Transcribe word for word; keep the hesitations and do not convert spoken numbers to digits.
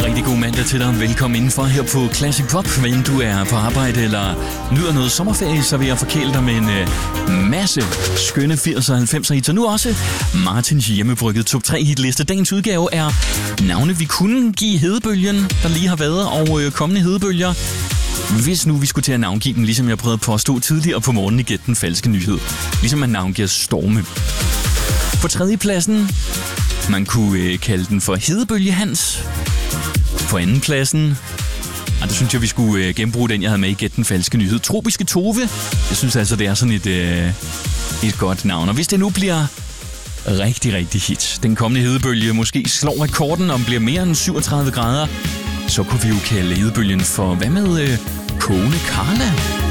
rigtig god mandag til dig. Velkommen indenfor her på Classic Pop. Hvis du er på arbejde eller nyder noget sommerferie, så vil jeg forkæle dig med en øh, masse skønne firserne og halvfemser hits. Og nu også Martins hjemmebrygget top tre hitliste. Dagens udgave er navne, vi kunne give hedebølgen, der lige har været, og øh, kommende hedebølger. Hvis nu vi skulle til at navngive dem, ligesom jeg prøvede at påstå tidligere på morgenen i Gæt den falske nyhed. Ligesom man navngiver storme. På tredjepladsen, man kunne øh, kalde den for Hedebølge Hans. På anden pladsen, og der synes jeg, vi skulle øh, genbruge den, jeg havde med i Gæt den falske nyhed. Tropiske Tove. Jeg synes altså, det er sådan et, øh, et godt navn. Og hvis det nu bliver rigtig, rigtig hit, den kommende hedebølge måske slår rekorden og bliver mere end syvogtredive grader, så kunne vi jo kalde hedebølgen for, hvad med øh, Kone Karla?